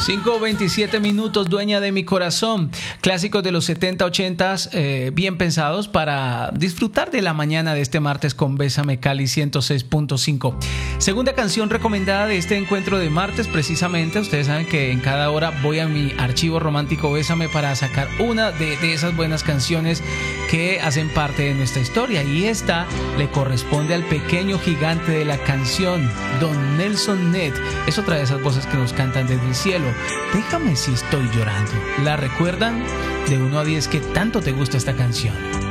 5:27, dueña de mi corazón. Clásicos de los 70, 80, bien pensados para disfrutar de la mañana de este martes con Bésame Cali 106.5. Segunda canción recomendada de este encuentro de martes, precisamente. Ustedes saben que en cada hora voy a mi archivo romántico Bésame para sacar una de esas buenas canciones que hacen parte de nuestra historia. Y esta le corresponde al pequeño gigante de la canción, Don Nelson Ned. Es otra de esas voces que nos cantan desde el cielo. Déjame si estoy llorando. ¿La recuerdan? De 1 a 10, ¿qué tanto te gusta esta canción?